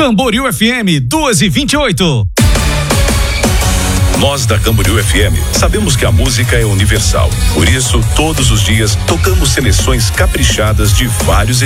Camboriú FM 2h28. Nós da Camboriú FM sabemos que a música é universal. Por isso, todos os dias tocamos seleções caprichadas de vários